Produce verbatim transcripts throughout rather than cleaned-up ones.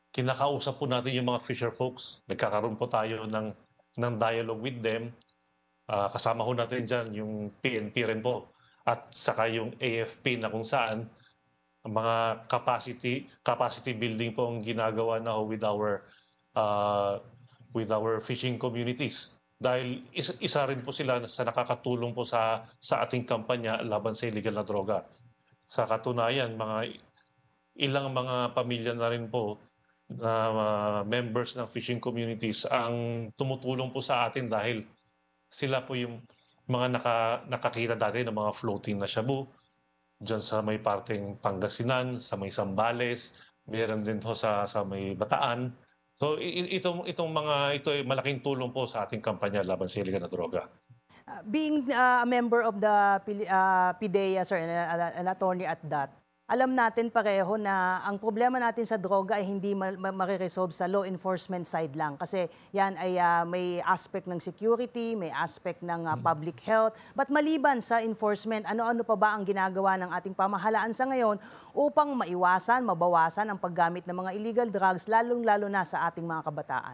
kinakausap po natin yung mga fisher folks. Nagkakaroon po tayo ng ng dialogue with them. Ah, kasama ho natin diyan yung P N P rin po at saka yung A F P na kung saan ang mga capacity capacity building po ang ginagawa na ho with our uh, with our fishing communities. Dahil isa, isa rin po sila sa nakakatulong po sa sa ating kampanya laban sa illegal na droga. Sa katunayan, mga ilang mga pamilya na rin po na uh, members ng fishing communities ang tumutulong po sa atin dahil sila po yung mga naka, nakakita dati ng mga floating na shabu dyan sa may parteng Pangasinan, sa may Sambales, meron din ho sa, sa may Bataan. So itong, itong mga ito ay malaking tulong po sa ating kampanya laban sa iligal na droga. Uh, being uh, a member of the Pili- uh, PIDEA, sir, and uh, an attorney at that, alam natin pareho na ang problema natin sa droga ay hindi ma- ma- mariresolve sa law enforcement side lang. Kasi yan ay uh, may aspect ng security, may aspect ng uh, public health. But maliban sa enforcement, ano-ano pa ba ang ginagawa ng ating pamahalaan sa ngayon upang maiwasan, mabawasan ang paggamit ng mga illegal drugs, lalong-lalo na sa ating mga kabataan?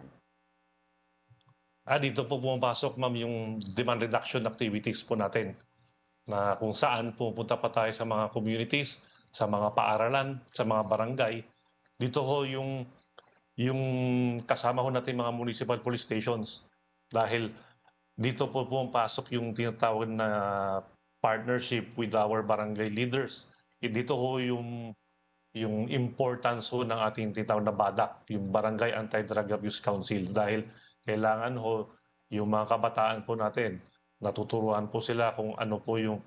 Ah, dito po pumapasok, ma'am, yung demand reduction activities po natin na kung saan pupunta pa tayo sa mga communities, sa mga paaralan, sa mga barangay. Dito ho yung yung kasama ho natin mga municipal police stations dahil dito po pumapasok yung tinatawag na partnership with our barangay leaders. Eh, Dito ho yung yung importance ho ng ating tinatawag na BADAC, yung Barangay Anti-Drug Abuse Council, dahil kailangan ho yung mga kabataan po natin, natuturuan po sila kung ano po yung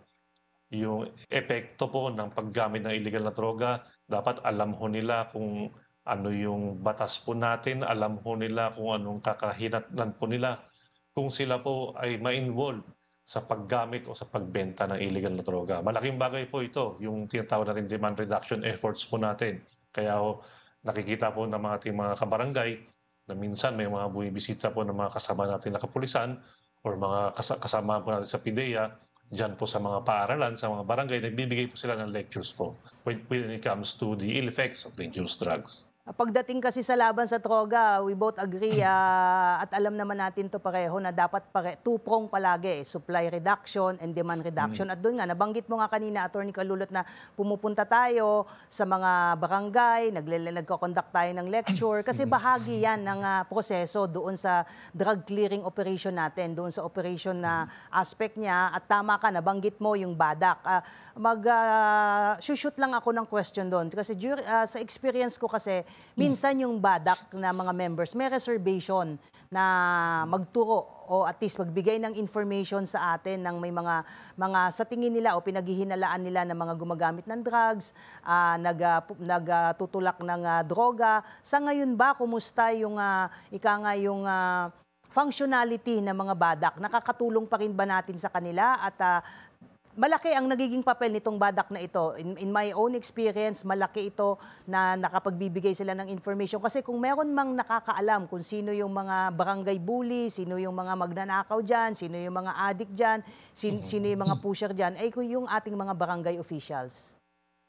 yung epekto po ng paggamit ng illegal na droga. Dapat alam ho nila kung ano yung batas po natin, alam ho nila kung anong kakahinatnan po nila kung sila po ay ma-involve sa paggamit o sa pagbenta ng illegal na droga. Malaking bagay po ito, yung tinatawag natin demand reduction efforts po natin. Kaya ho, nakikita po ng mga ating mga kabarangay na minsan may mga bumibisita po ng mga kasama natin na kapulisan or mga kas- kasama po natin sa PIDEA, dyan po sa mga paaralan, sa mga barangay, nagbibigay po sila ng lectures po when, when it comes to the ill effects of dangerous drugs. Ah, Pagdating kasi sa laban sa droga, we both agree ah, at alam naman natin to pareho na dapat pare, two-prong palagi, eh, supply reduction and demand reduction. Mm. At doon nga, nabanggit mo nga kanina, Attorney Kalulot, na pumupunta tayo sa mga barangay, nagle, nagko-conduct tayo ng lecture, kasi bahagi yan ng ah, proseso doon sa drug clearing operation natin, doon sa operation na aspect niya. At tama ka, nabanggit mo yung badak. Ah, mag, ah, shoot lang ako ng question doon. Kasi dur- ah, sa experience ko kasi, minsan yung badak na mga members may reservation na magturo o at least magbigay ng information sa atin ng may mga mga sa tingin nila o pinaghihinalaan nila ng mga gumagamit ng drugs, ah, nag, ah, pu- nagtutulak ng ah, droga. Sa ngayon ba, kumusta yung ah, ika nga yung ah, functionality ng mga badak? Nakakatulong pa rin ba natin sa kanila at ah, malaki ang nagiging papel nitong badak na ito. In, in my own experience, malaki ito na nakapagbibigay sila ng information. Kasi kung meron mang nakakaalam kung sino yung mga barangay bully, sino yung mga magnanakaw dyan, sino yung mga addict dyan, sin, sino yung mga pusher dyan, ay kung yung ating mga barangay officials.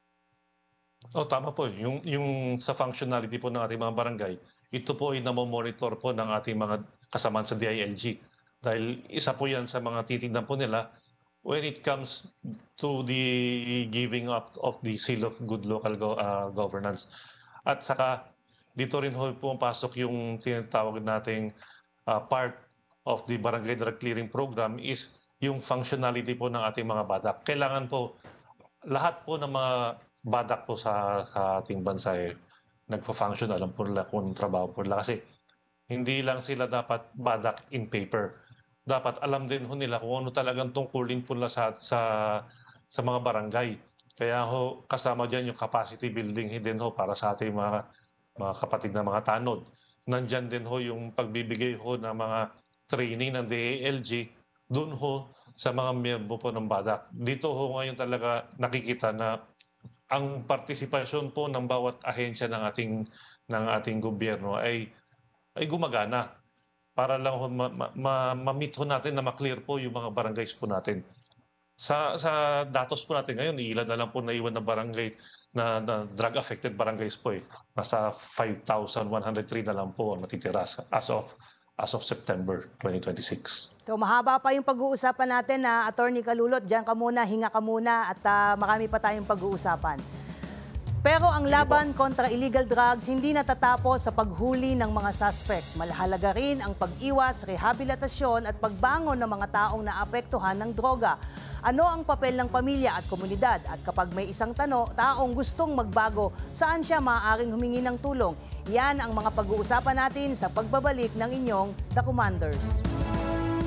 Oh, tama po. Yung, yung sa functionality po ng ating mga barangay, ito po ay namomonitor po ng ating mga kasamaan sa D I L G. Dahil isa po yan sa mga titignan po nila when it comes to the giving up of the seal of good local go- uh, governance. At saka dito rin ho pumapasok yung tinatawag nating uh, part of the barangay drug clearing program is yung functionality po ng ating mga batak. Kailangan po lahat po ng mga badak po sa sa ating bansa eh, nagfa-function, alam po nila kung anong trabaho po nila. Kasi hindi lang sila dapat badak in paper. Dapat alam din ho nila kung ano talagang tungkulin po nila sa, sa, sa mga barangay. Kaya ho, kasama dyan yung capacity building din ho para sa ating mga, mga kapatid na mga tanod. Nandyan din ho yung pagbibigay ho ng mga training ng D A L G doon ho sa mga miyembro po ng badak. Dito ho ngayon talaga nakikita na ang partisipasyon po ng bawat ahensya ng ating ng ating gobyerno ay ay gumagana para lang ho ma, ma, ma, ma-meet ho natin na ma-clear po yung mga barangays po natin. Sa sa datos po natin ngayon, ilan na lang po naiwan na barangay na, na drug affected barangays po eh. Nasa five thousand one hundred three na lang po ang natitira sa- as of as of September twenty twenty-six. So mahaba pa yung pag-uusapan natin na Attorney Kalulot, diyan ka muna, hinga ka muna at ah, marami pa tayong pag-uusapan. Pero ang laban kontra illegal drugs hindi natatapos sa paghuli ng mga suspect. Malahalaga rin ang pag-iwas, rehabilitasyon at pagbangon ng mga taong naapektuhan ng droga. Ano ang papel ng pamilya at komunidad? At kapag may isang tano, taong gustong magbago, saan siya maaaring humingi ng tulong? Yan ang mga pag-uusapan natin sa pagbabalik ng inyong The Commanders.